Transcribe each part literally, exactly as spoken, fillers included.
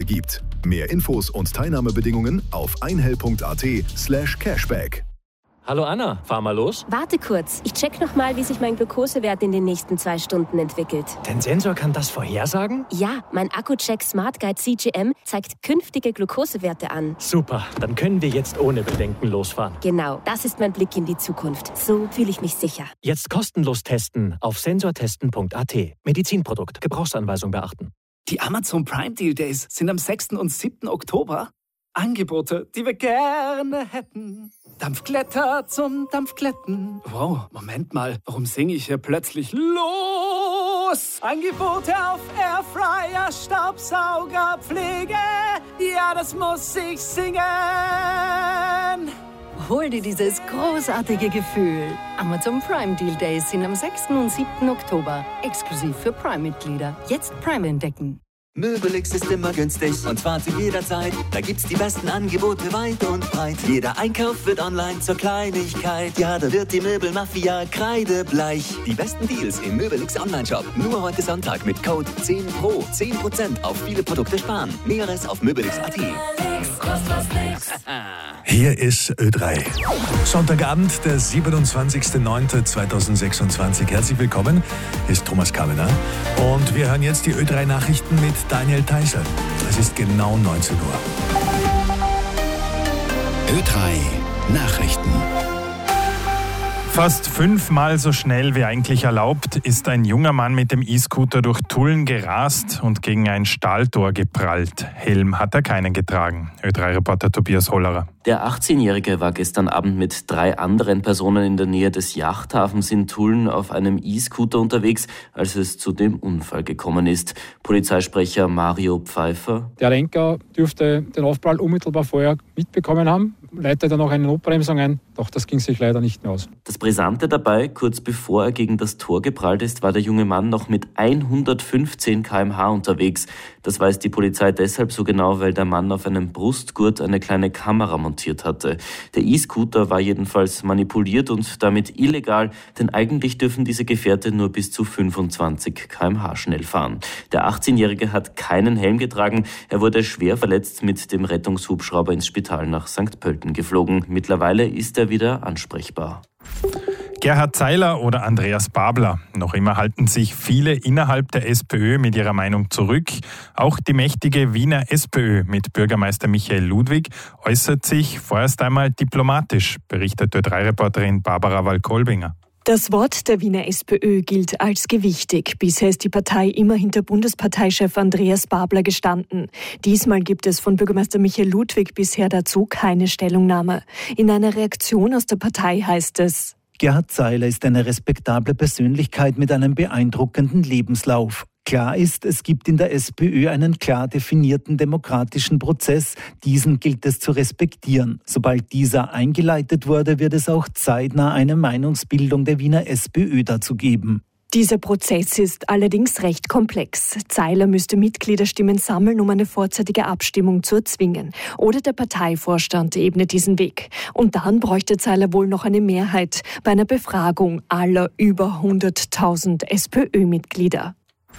gibt. Mehr Infos und Teilnahmebedingungen auf einhell.at slash cashback. Hallo Anna, fahr mal los. Warte kurz, ich check noch mal, wie sich mein Glukosewert in den nächsten zwei Stunden entwickelt. Dein Sensor kann das vorhersagen? Ja, mein Akku-Check Smart Guide C G M zeigt künftige Glukosewerte an. Super, dann können wir jetzt ohne Bedenken losfahren. Genau, das ist mein Blick in die Zukunft. So fühle ich mich sicher. Jetzt kostenlos testen auf sensortesten punkt a t. Medizinprodukt, Gebrauchsanweisung beachten. Die Amazon Prime Deal Days sind am sechsten und siebten Oktober. Angebote, die wir gerne hätten. Dampfglätter zum Dampfglätten. Wow, Moment mal, warum singe ich hier plötzlich los? Angebote auf Airfryer, Staubsauger, Pflege. Ja, das muss ich singen. Hol dir dieses großartige Gefühl. Amazon Prime Deal Days sind am sechsten und siebten Oktober. Exklusiv für Prime-Mitglieder. Jetzt Prime entdecken. Möbelix ist immer günstig und zwar zu jeder Zeit. Da gibt's die besten Angebote weit und breit. Jeder Einkauf wird online zur Kleinigkeit. Ja, da wird die Möbelmafia kreidebleich. Die besten Deals im Möbelix Online-Shop. Nur heute Sonntag mit Code zehn Pro. zehn Prozent auf viele Produkte sparen. Näheres auf möbelix punkt a t. Hier ist Ö drei. Sonntagabend, der siebenundzwanzigster neunter zweitausendsechsundzwanzig. Herzlich willkommen, hier ist Thomas Kamener. Und wir hören jetzt die Ö drei Nachrichten mit Daniel Theiser. Es ist genau neunzehn Uhr. Ö drei Nachrichten. Fast fünfmal so schnell wie eigentlich erlaubt ist ein junger Mann mit dem E-Scooter durch Tulln gerast und gegen ein Stahltor geprallt. Helm hat er keinen getragen. Ö drei Reporter Tobias Hollerer. Der achtzehnjährige war gestern Abend mit drei anderen Personen in der Nähe des Yachthafens in Tulln auf einem E-Scooter unterwegs, als es zu dem Unfall gekommen ist. Polizeisprecher Mario Pfeiffer. Der Lenker dürfte den Aufprall unmittelbar vorher mitbekommen haben, leitete dann noch eine Notbremsung ein, doch das ging sich leider nicht mehr aus. Das Brisante dabei, kurz bevor er gegen das Tor geprallt ist, war der junge Mann noch mit hundertfünfzehn Kilometer pro Stunde unterwegs. Das weiß die Polizei deshalb so genau, weil der Mann auf einem Brustgurt eine kleine Kamera montiert hatte. Der E-Scooter war jedenfalls manipuliert und damit illegal, denn eigentlich dürfen diese Gefährte nur bis zu fünfundzwanzig Kilometer pro Stunde schnell fahren. Der achtzehnjährige hat keinen Helm getragen. Er wurde schwer verletzt mit dem Rettungshubschrauber ins Spital nach Sankt Pölten geflogen. Mittlerweile ist er wieder ansprechbar. Gerhard Zeiler oder Andreas Babler. Noch immer halten sich viele innerhalb der SPÖ mit ihrer Meinung zurück. Auch die mächtige Wiener SPÖ mit Bürgermeister Michael Ludwig äußert sich vorerst einmal diplomatisch, berichtet Ö drei Reporterin Barbara Wall-Kolbinger. Das Wort der Wiener SPÖ gilt als gewichtig. Bisher ist die Partei immer hinter Bundesparteichef Andreas Babler gestanden. Diesmal gibt es von Bürgermeister Michael Ludwig bisher dazu keine Stellungnahme. In einer Reaktion aus der Partei heißt es: Gerhard Zeiler ist eine respektable Persönlichkeit mit einem beeindruckenden Lebenslauf. Klar ist, es gibt in der SPÖ einen klar definierten demokratischen Prozess. Diesen gilt es zu respektieren. Sobald dieser eingeleitet wurde, wird es auch zeitnah eine Meinungsbildung der Wiener SPÖ dazu geben. Dieser Prozess ist allerdings recht komplex. Zeiler müsste Mitgliederstimmen sammeln, um eine vorzeitige Abstimmung zu erzwingen. Oder der Parteivorstand ebnet diesen Weg. Und dann bräuchte Zeiler wohl noch eine Mehrheit bei einer Befragung aller über hunderttausend SPÖ-Mitglieder.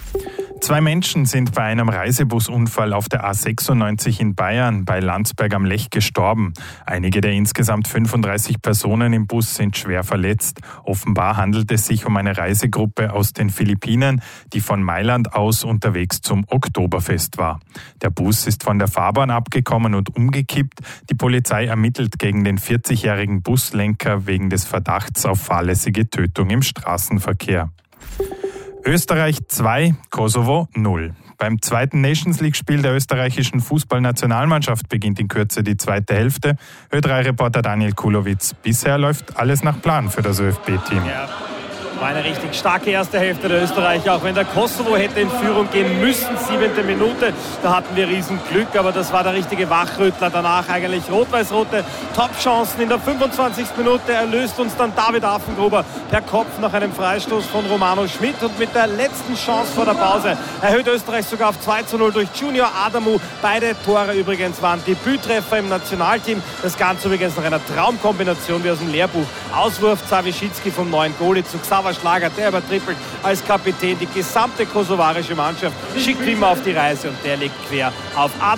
Zwei Menschen sind bei einem Reisebusunfall auf der A sechsundneunzig in Bayern bei Landsberg am Lech gestorben. Einige der insgesamt fünfunddreißig Personen im Bus sind schwer verletzt. Offenbar handelt es sich um eine Reisegruppe aus den Philippinen, die von Mailand aus unterwegs zum Oktoberfest war. Der Bus ist von der Fahrbahn abgekommen und umgekippt. Die Polizei ermittelt gegen den vierzigjährigen Buslenker wegen des Verdachts auf fahrlässige Tötung im Straßenverkehr. Österreich zwei, Kosovo null. Beim zweiten Nations-League-Spiel der österreichischen Fußballnationalmannschaft beginnt in Kürze die zweite Hälfte. Ö drei Reporter Daniel Kulowitz. Bisher läuft alles nach Plan für das Ö F B-Team. Ja. War eine richtig starke erste Hälfte der Österreicher, auch wenn der Kosovo hätte in Führung gehen müssen, siebente Minute, da hatten wir Riesenglück, aber das war der richtige Wachrüttler, danach eigentlich rot-weiß-rote Top-Chancen in der fünfundzwanzigsten Minute erlöst uns dann David Affengruber per Kopf nach einem Freistoß von Romano Schmidt und mit der letzten Chance vor der Pause erhöht Österreich sogar auf zwei zu null durch Junior Adamu, beide Tore übrigens waren Debüttreffer im Nationalteam, das Ganze übrigens nach einer Traumkombination wie aus dem Lehrbuch, Auswurf Zawischitzki vom neuen Goalie zu Xaver Schlager, der übertrippelt als Kapitän die gesamte kosovarische Mannschaft, schickt wie immer auf die Reise und der legt quer auf Adam